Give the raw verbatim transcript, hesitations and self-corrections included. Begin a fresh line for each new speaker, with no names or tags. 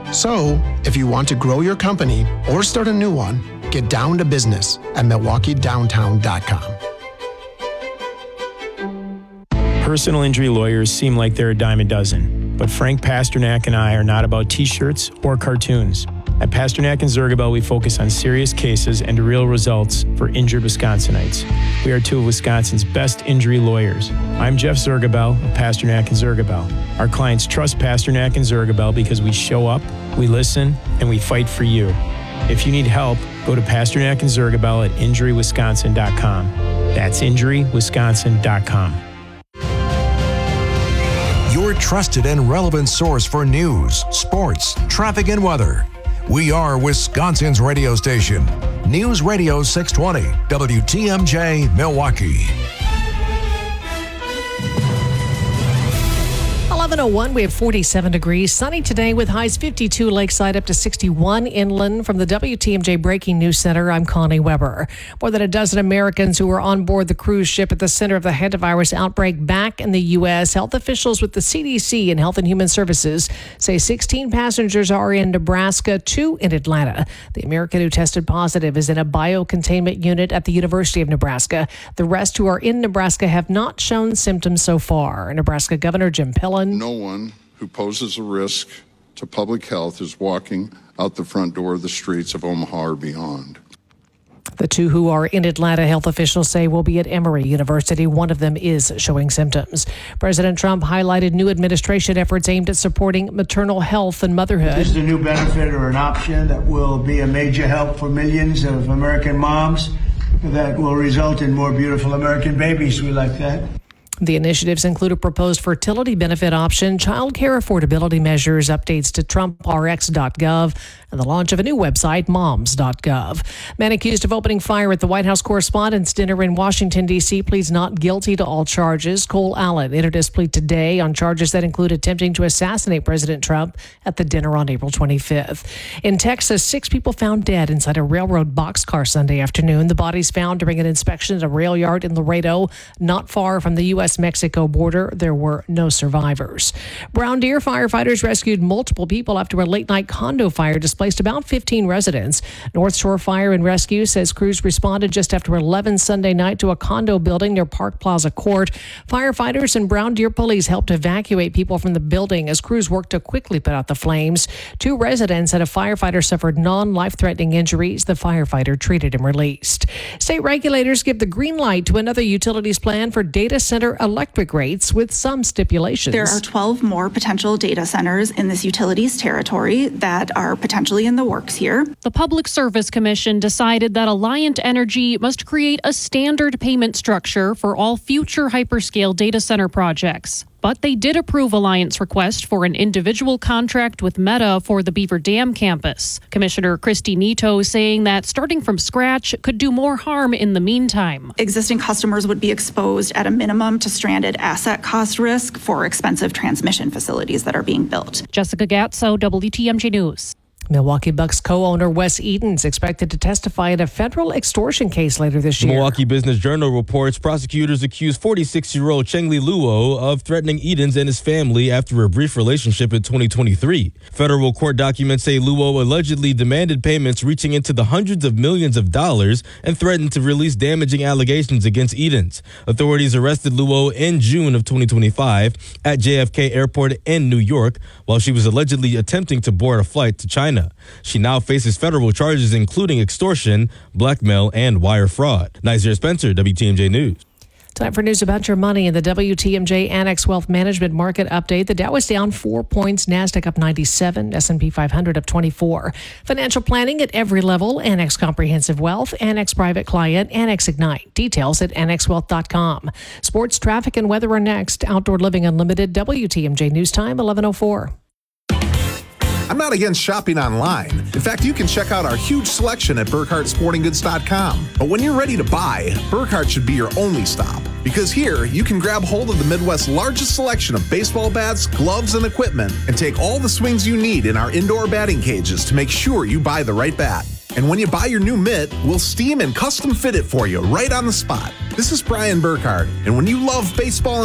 So, if you want to grow your company or start a new one, get down to business at milwaukee downtown dot com.
Personal injury lawyers seem like they're a dime a dozen, but Frank Pasternak and I are not about t-shirts or cartoons. At Pasternak and Zergabel, we focus on serious cases and real results for injured Wisconsinites. We are two of Wisconsin's best injury lawyers. I'm Jeff Zergabel of Pasternak and Zergabel. Our clients trust Pasternak and Zergabel because we show up, we listen, and we fight for you. If you need help, go to Pasternak and Zergabel at injury wisconsin dot com. That's injury wisconsin dot com.
Your trusted and relevant source for news, sports, traffic, and weather. We are Wisconsin's radio station. News Radio six twenty, W T M J, Milwaukee.
eleven oh one, we have forty-seven degrees. Sunny today with highs fifty-two lakeside up to sixty-one inland. From the W T M J Breaking News Center, I'm Connie Weber. More than a dozen Americans who were on board the cruise ship at the center of the hantavirus outbreak back in the U S. Health officials with the C D C and Health and Human Services say sixteen passengers are in Nebraska, two in Atlanta. The American who tested positive is in a biocontainment unit at the University of Nebraska. The rest who are in Nebraska have not shown symptoms so far. Nebraska Governor Jim Pillen.
No one who poses a risk to public health is walking out the front door of the streets of Omaha or beyond.
The two who are in Atlanta, health officials say, will be at Emory University. One of them is showing symptoms. President Trump highlighted new administration efforts aimed at supporting maternal health and motherhood.
This is a new benefit or an option that will be a major help for millions of American moms that will result in more beautiful American babies. We like that.
The initiatives include a proposed fertility benefit option, child care affordability measures, updates to trump r x dot gov, and the launch of a new website, moms dot gov. Man accused of opening fire at the White House Correspondents' Dinner in Washington, D C pleads not guilty to all charges. Cole Allen entered his plea today on charges that include attempting to assassinate President Trump at the dinner on April twenty-fifth. In Texas, six people found dead inside a railroad boxcar Sunday afternoon. The bodies found during an inspection at a rail yard in Laredo, not far from the U S Mexico border. There were no survivors. Brown Deer firefighters rescued multiple people after a late-night condo fire displaced about fifteen residents. North Shore Fire and Rescue says crews responded just after eleven Sunday night to a condo building near Park Plaza Court. Firefighters and Brown Deer police helped evacuate people from the building as crews worked to quickly put out the flames. Two residents and a firefighter suffered non-life-threatening injuries. The firefighter treated and released. State regulators give the green light to another utilities plan for data center electric rates with some stipulations.
There are twelve more potential data centers in this utilities territory that are potentially in the works here.
The Public Service Commission decided that Alliant Energy must create a standard payment structure for all future hyperscale data center projects. But they did approve Alliant's request for an individual contract with Meta for the Beaver Dam campus. Commissioner Christy Nito saying that starting from scratch could do more harm in the meantime.
Existing customers would be exposed at a minimum to stranded asset cost risk for expensive transmission facilities that are being built.
Jessica Gatso, W T M J News.
Milwaukee Bucks co-owner Wes Eaton is expected to testify in a federal extortion case later this year.
Milwaukee Business Journal reports prosecutors accused forty-six-year-old Cheng-Li Luo of threatening Edens and his family after a brief relationship in twenty twenty-three. Federal court documents say Luo allegedly demanded payments reaching into the hundreds of millions of dollars and threatened to release damaging allegations against Edens. Authorities arrested Luo in June of twenty twenty-five at J F K Airport in New York while she was allegedly attempting to board a flight to China. She now faces federal charges including extortion, blackmail, and wire fraud. Nazir Spencer, W T M J News.
Time for news about your money in the W T M J Annex Wealth Management Market Update. The Dow is down four points, NASDAQ up ninety-seven, S and P five hundred up twenty-four. Financial planning at every level, Annex Comprehensive Wealth, Annex Private Client, Annex Ignite. Details at annex wealth dot com. Sports, traffic, and weather are next. Outdoor Living Unlimited, W T M J News Time, eleven oh four.
I'm not against shopping online. In fact, you can check out our huge selection at Burkhart Sporting Goods dot com. But when you're ready to buy, Burkhart should be your only stop. Because here, you can grab hold of the Midwest's largest selection of baseball bats, gloves, and equipment, and take all the swings you need in our indoor batting cages to make sure you buy the right bat. And when you buy your new mitt, we'll steam and custom fit it for you right on the spot. This is Brian Burkhart, and when you love baseball and